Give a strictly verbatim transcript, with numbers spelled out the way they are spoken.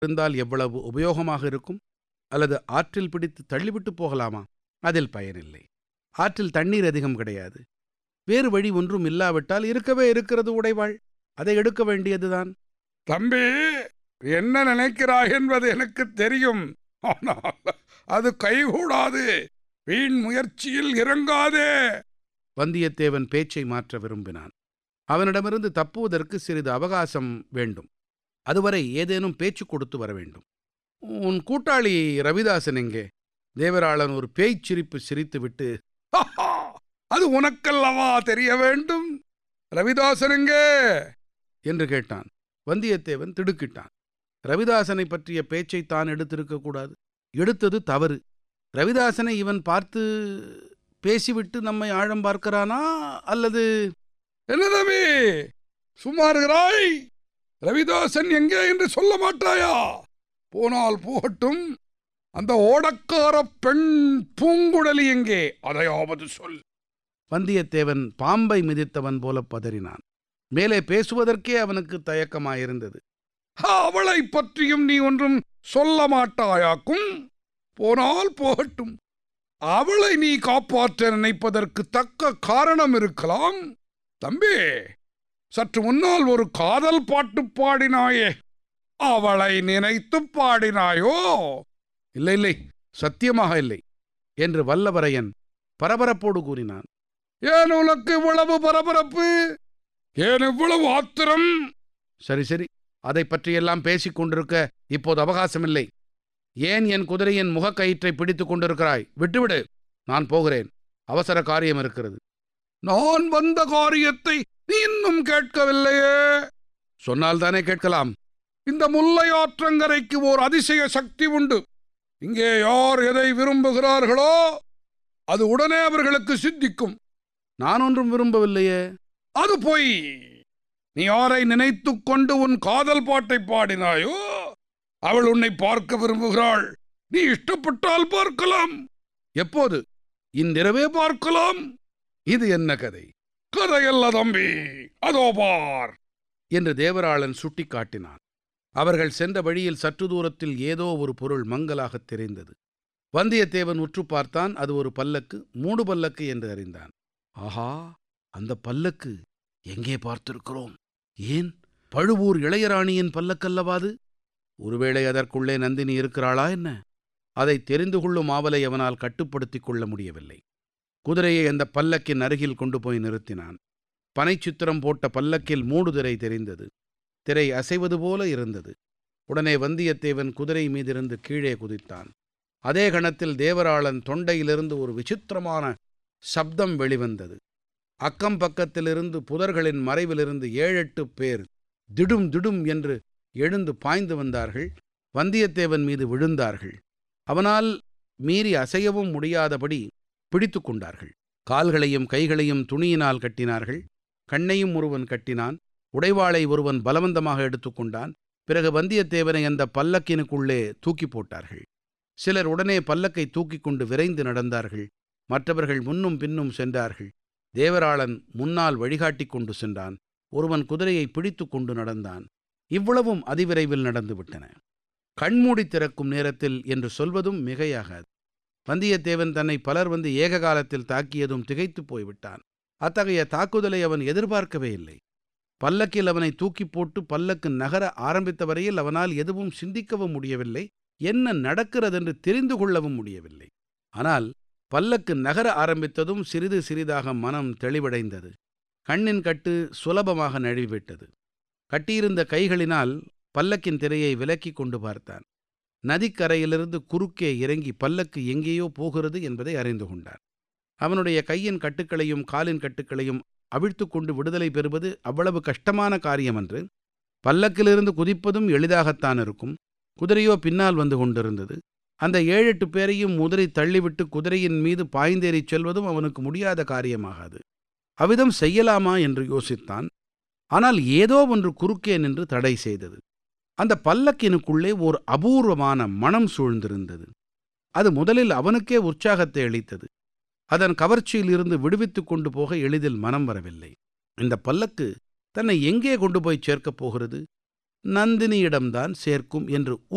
இருந்தால் எவ்வளவு உபயோகமாக இருக்கும்? அல்லது ஆற்றில் பிடித்து தள்ளிவிட்டு போகலாமா? அதில் பயனில்லை. ஆற்றில் தண்ணீர் அதிகம் கிடையாது. வேறு வழி ஒன்றும் இல்லாவிட்டால் இருக்கவே இருக்கிறது உடைவாள், அதை எடுக்க வேண்டியதுதான். தம்பி, என்ன நினைக்கிறாய் என்பது எனக்கு தெரியும். ஆனால் அது கைகூடாது. வீண் முயற்சியில் இறங்காதே. வந்தியத்தேவன் பேச்சை மாற்ற விரும்பினான். அவனிடமிருந்து தப்புவதற்கு சிறிது அவகாசம் வேண்டும். அதுவரை ஏதேனும் பேச்சு கொடுத்து வர வேண்டும். உன் கூட்டாளி ரவிதாசன் எங்கே? தேவராளன் ஒரு பேய்ச் சிரிப்பு சிரித்துவிட்டு, அது உனக்கல்லவா தெரிய வேண்டும். ரவிதாசன் எங்கே என்று கேட்டான். வந்தியத்தேவன் திடுக்கிட்டான். ரவிதாசனை பற்றிய பேச்சை தான் எடுத்திருக்க கூடாது. எடுத்தது தவறு. ரவிதாசனை இவன் பார்த்து பேசிவிட்டு நம்மை ஆழம் பார்க்கிறானா அல்லது... என்ன தம்பி, சும்மா இருக்கிறாய்? ரவிதாசன் எங்கே என்று சொல்ல மாட்டாயா? போனால் போகட்டும். அந்த ஓடக்கார பெண் பூங்குழலி எங்கே, அதையாவது சொல். வந்தியத்தேவன் பாம்பை மிதித்தவன் போல பதறினான். மேலே பேசுவதற்கே அவனுக்கு தயக்கமாயிருந்தது. அவளை பற்றியும் நீ ஒன்றும் சொல்ல மாட்டாயாக்கும். போனால் போகட்டும். அவளை நீ காப்பாற்ற நினைப்பதற்கு தக்க காரணம் இருக்கலாம். தம்பி, சற்று முன்னால் ஒரு காதல் பாட்டு பாடினாயே, அவளை நினைத்து பாடினாயோ? இல்லை இல்லை, சத்தியமாக இல்லை என்று வல்லவரையன் பரபரப்போடு கூறினான். ஏன் உனக்கு இவ்வளவு பரபரப்பு? ஏன் இவ்வளவு ஆத்திரம்? சரி சரி, அதை பற்றியெல்லாம் பேசிக் கொண்டிருக்க இப்போது அவகாசமில்லை. ஏன் என் குதிரையின் முகக்கயிற்றை பிடித்துக் கொண்டிருக்கிறாய்? விட்டுவிடு, நான் போகிறேன். அவசர காரியம் இருக்கிறது. நான் வந்த காரியத்தை நீ இன்னும் கேட்கவில்லையே. சொன்னால்தானே கேட்கலாம். இந்த முல்லை ஆற்றங்கரைக்கு ஓர் அதிசய சக்தி உண்டு. இங்கே யார் எதை விரும்புகிறார்களோ அது உடனே அவர்களுக்கு சித்திக்கும். நான் ஒன்றும் விரும்பவில்லையே. அது பொய். நீ யாரை நினைத்து கொண்டு உன் காதல் பாட்டை பாடினாயோ அவள் உன்னை பார்க்க விரும்புகிறாள். நீ இஷ்டப்பட்டால் பார்க்கலாம். எப்போது? இன்றிரவே பார்க்கலாம். இது என்ன கதை? கதையல்ல தம்பி, அதோ பார் என்று தேவராளன் சுட்டி காட்டினான். அவர்கள் சென்ற வழியில் சற்று தூரத்தில் ஏதோ ஒரு பொருள் மங்கலாகத் தெரிந்தது. வந்தியத்தேவன் உற்று பார்த்தான். அது ஒரு பல்லக்கு, மூடு பல்லக்கு என்று அறிந்தான். ஆஹா, அந்த பல்லக்கு எங்கே பார்த்திருக்கிறோம்? ஏன், பழுவூர் இளையராணியின் பல்லக்கல்லவாது? ஒருவேளை அதற்குள்ளே நந்தினி இருக்கிறாளா என்ன? அதை தெரிந்து கொள்ளும் ஆவலை அவனால் கட்டுப்படுத்திக் கொள்ள முடியவில்லை. குதிரையை அந்த பல்லக்கின் அருகில் கொண்டு போய் நிறுத்தினான். பனைச்சித்திரம் போட்ட பல்லக்கில் மூடுதிரை தெரிந்தது. திரை அசைவது போல இருந்தது. உடனே வந்தியத்தேவன் குதிரை மீதிருந்து கீழே குதித்தான். அதே கணத்தில் தேவராளன் தொண்டையிலிருந்து ஒரு விசித்திரமான சப்தம் வெளிவந்தது. அக்கம் பக்கத்திலிருந்து புதர்களின் மறைவிலிருந்து ஏழெட்டு பேர் திடும் திடும் என்று எழுந்து பாய்ந்து வந்தார்கள். வந்தியத்தேவன் மீது விழுந்தார்கள். அவனால் மீறி அசையவும் முடியாதபடி பிடித்து கொண்டார்கள். கால்களையும் கைகளையும் துணியினால் கட்டினார்கள். கண்ணையும் ஒருவன் கட்டினான். உடைவாளை ஒருவன் பலவந்தமாக எடுத்துக்கொண்டான். பிறகு வந்தியத்தேவனை அந்த பல்லக்கினுக்குள்ளே தூக்கி போட்டார்கள். சிலர் உடனே பல்லக்கை தூக்கி கொண்டு விரைந்து நடந்தார்கள். மற்றவர்கள் முன்னும் பின்னும் சென்றார்கள். தேவராளன் முன்னால் வழிகாட்டி கொண்டு சென்றான். ஒருவன் குதிரையை பிடித்து கொண்டு நடந்தான். இவ்வளவும் அதிவிரைவில் நடந்துவிட்டன. கண்மூடி திறக்கும் நேரத்தில் என்று சொல்வதும் மிகையாகாது. வந்தியத்தேவன் தன்னை பலர் வந்து ஏக காலத்தில் தாக்கியதும் திகைத்து போய்விட்டான். அத்தகைய தாக்குதலை அவன் எதிர்பார்க்கவே இல்லை. பல்லக்கில் அவனை தூக்கி போட்டு பல்லக்கு நகர ஆரம்பித்த வரையில் அவனால் எதுவும் சிந்திக்கவும் முடியவில்லை. என்ன நடக்கிறதென்று தெரிந்து கொள்ளவும் முடியவில்லை. ஆனால் பல்லக்கு நகர ஆரம்பித்ததும் சிறிது சிறிதாக மனம் தெளிவடைந்தது. கண்ணின் கட்டு சுலபமாக நழுவிவிட்டது. கட்டியிருந்த கைகளினால் பல்லக்கின் திரையை விலக்கி கொண்டு பார்த்தான். நதிக்கரையிலிருந்து குறுக்கே இறங்கி பல்லக்கு எங்கேயோ போகிறது என்பதை அறிந்து கொண்டான். அவனுடைய கையின் கட்டுக்களையும் காலின் கட்டுக்களையும் அவிழ்த்து கொண்டு விடுதலை பெறுவது அவ்வளவு கஷ்டமான காரியமன்று. பல்லக்கிலிருந்து குதிப்பதும் எளிதாகத்தான் இருக்கும். குதிரையோ பின்னால் வந்து கொண்டிருந்தது. அந்த ஏழெட்டு பேரையும் உதறி தள்ளிவிட்டு குதிரையின் மீது பாய்ந்தேறிச் செல்வதும் அவனுக்கு முடியாத காரியமாகாது. அவ்விதம் செய்யலாமா என்று யோசித்தான். ஆனால் ஏதோ ஒன்று குறுக்கே நின்று தடை செய்தது. அந்த பல்லக்கினுக்குள்ளே ஓர் அபூர்வமான மனம் சூழ்ந்திருந்தது. அது முதலில் அவனுக்கே உற்சாகத்தை அளித்தது. அதன் கவர்ச்சியில் இருந்து விடுவித்து கொண்டு போக எளிதில் மனம் வரவில்லை. இந்த பல்லக்கு தன்னை எங்கே கொண்டு போய் சேர்க்கப் போகிறது? நந்தினியிடம்தான் சேர்க்கும் என்று